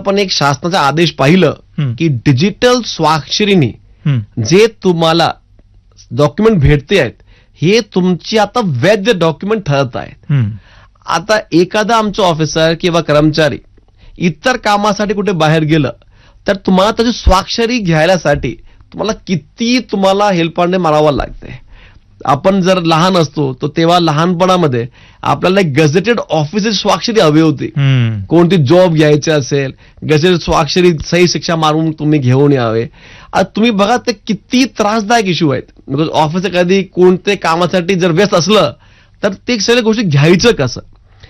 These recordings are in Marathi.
आपण एक शासनाचा आदेश पाहिलं की डिजिटल स्वाक्षरीने जे तुम्हाला डॉक्युमेंट भेटते आहेत हे तुमची आता वैध डॉक्युमेंट ठरत आहेत. आता एखादा आमचा ऑफिसर किंवा कर्मचारी इतर कामासाठी कुठे बाहेर गेलं तर तुम्हाला त्याची स्वाक्षरी घ्यायसाठी तुम्हाला हेल्पांडे मारावं लागते. आपण जर लहान असतो तर तेव्हा लहानपणामध्ये आपल्याला गजेटेड ऑफिसची स्वाक्षरी हवी होती. कोणती जॉब घ्यायची असेल गजेटेड स्वाक्षरी सही शिक्षा मारून तुम्ही घेऊन यावे. आज तुम्ही बघा ते किती त्रासदायक इश्यू आहेत. बिकॉज ऑफिस कधी कोणत्या कामासाठी जर व्यस्त असलं तर ते सगळ्या गोष्टी घ्यायचं कसं.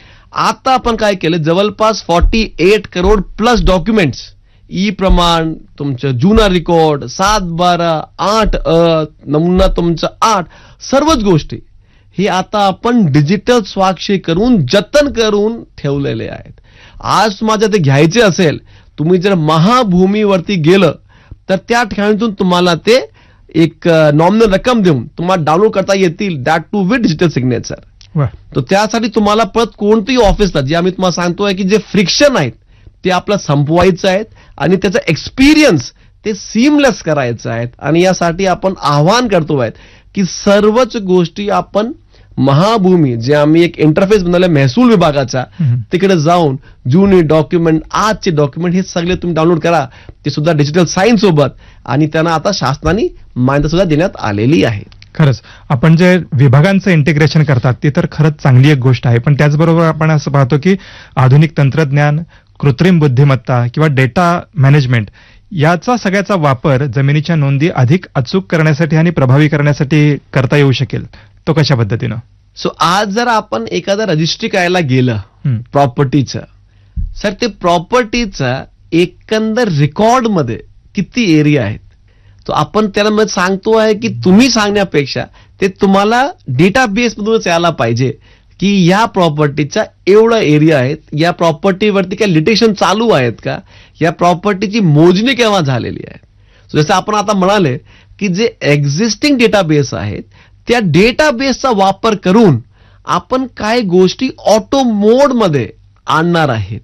आता आपण काय केलं जवळपास 48 करोड प्लस डॉक्युमेंट्स ई प्रमाण तुमचं जुना रेकॉर्ड 7/12 8 नमुना तुमचं 8 सर्वच गोष्टी हे आता आपण डिजिटल स्वाक्षरी करून जतन करून ठेवलेले आहेत. आज तुम्हाला ते घ्यायचे असेल तुम्ही जर महाभूमीवरती गेलं तर त्या ठिकाणीतून तुम्हाला ते एक नॉमिनल रक्कम देऊन तुम्हाला डाउनलोड करता येतील that to with digital signature. तर त्यासाठी तुम्हाला परत कोणतेही ऑफिसला जे आम्ही तुम्हाला सांगतोय की जे फ्रिक्शन आहेत ते आपल्याला संपवायचं आहेत आणि त्याचा एक्सपिरियन्स ते सीमलेस करायचं आहेत. आणि यासाठी आपण आवाहन करतोय की सर्वच गोष्टी आपण महाभूमी जे आम्ही एक इंटरफेस बनवलं महसूल विभागाचा तिकडे जाऊन जुनी डॉक्युमेंट आजचे डॉक्युमेंट हे सगळे तुम्ही डाउनलोड करा. ते सुद्धा डिजिटल साईन सोबत आणि त्यांना आता शासनाने मान्यता सुद्धा देण्यात आलेली आहे. खरंच आपण जे विभागांचं इंटिग्रेशन करतात ती तर खरंच चांगली एक गोष्ट आहे. पण त्याचबरोबर आपण असं पाहतो की आधुनिक तंत्रज्ञान कृत्रिम बुद्धिमत्ता किंवा डेटा मॅनेजमेंट याचा सगळ्याचा वापर जमिनीच्या नोंदी अधिक अचूक करण्यासाठी आणि प्रभावी करण्यासाठी करता येऊ शकेल. तो कशा पद्धतीनं? सो आज जर आपण एखादा रजिस्ट्री करायला गेलं प्रॉपर्टीचं सर ते प्रॉपर्टीचा एकंदर रेकॉर्डमध्ये किती एरिया आहेत तो आपण त्याला सांगतो आहे की तुम्ही सांगण्यापेक्षा ते तुम्हाला डेटाबेस मधूनच यायला पाहिजे की या प्रॉपर्टीचा एवढा एरिया आहेत या प्रॉपर्टीवरती काय लिटिगेशन चालू आहेत का या प्रॉपर्टीची मोजणी केव्हा झालेली आहे. जसं आपण आता म्हणाले की जे एक्झिस्टिंग डेटाबेस आहेत त्या डेटाबेसचा वापर करून आपण काय गोष्टी ऑटो मोड मध्ये आणणार आहेत.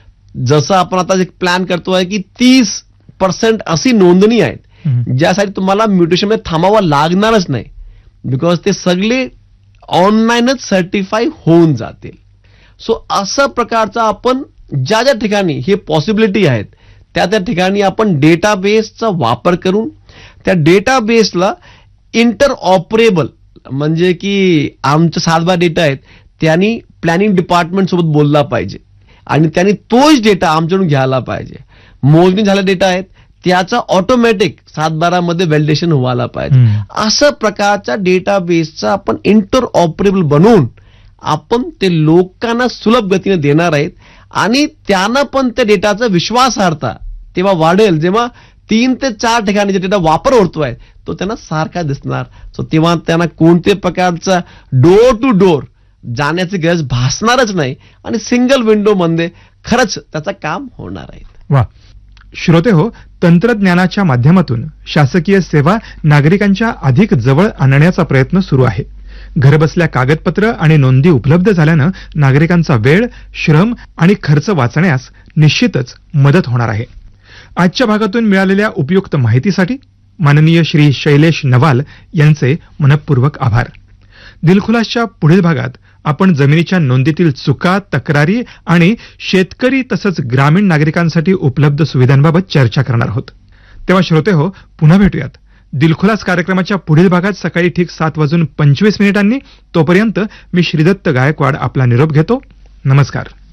जसं आपण आता एक प्लॅन करतोय की 30% अशी नोंदणी आहेत ज्यासाठी तुम्हाला म्युटेशन मध्ये थांबावं लागणारच नाही बिकॉज ते सगळे ऑनलाईनच सर्टिफाय होऊन जातील. सो अशा प्रकारचा आपण ज्या ज्या ठिकाणी हे पॉसिबिलिटी आहेत त्या त्या ठिकाणी आपण डेटाबेसचा वापर करून त्या डेटाबेसला इंटर ऑपरेबल म्हणजे की आमचा 7/12 डेटा आहेत त्यांनी प्लॅनिंग डिपार्टमेंट सोबत बोलला पाहिजे आणि त्यांनी तोच डेटा आमच्याकडून घ्यायला पाहिजे. मोजणी झालेला डेटा आहेत त्याचा ऑटोमॅटिक 7/12 मध्ये व्हॅलिडेशन व्हायला पाहिजे. अशा प्रकारच्या डेटाबेसचा आपण इंटर ऑपरेबल बनवून आपण ते लोकांना सुलभ गतीने देणार आहेत आणि त्यांना पण त्या डेटाचा विश्वासार्हता तेव्हा वाढेल जेव्हा 3 ते 4 ठिकाणी जे डेटा वापर होतोय तो त्यांना सारखा दिसणार. सो तेव्हा त्यांना कोणत्याही प्रकारचा डोर टू डोर जाण्याची गरज भासणारच नाही आणि सिंगल विंडो मध्ये खरंच त्याचं काम होणार आहे. वा श्रोते हो, तंत्रज्ञानाच्या माध्यमातून शासकीय सेवा नागरिकांच्या अधिक जवळ आणण्याचा प्रयत्न सुरू आहे. घरबसल्या कागदपत्र आणि नोंदी उपलब्ध झाल्यानं नागरिकांचा वेळ, श्रम आणि खर्च वाचण्यास निश्चितच मदत होणार आहे. आजच्या भागातून मिळालेल्या उपयुक्त माहितीसाठी माननीय श्री शैलेश नवाल यांचे मनपूर्वक आभार. दिलखुलासच्या पुढील भागात आपण जमिनीच्या नोंदीतील चुका, तक्रारी आणि शेतकरी तसंच ग्रामीण नागरिकांसाठी उपलब्ध सुविधांबाबत चर्चा करणार आहोत. तेव्हा श्रोते हो, पुन्हा भेटूयात दिलखुलास कार्यक्रमाच्या पुढील भागात सकाळी ठीक 7:25 तोपर्यंत मी श्रीदत्त गायकवाड आपला निरोप घेतो. नमस्कार.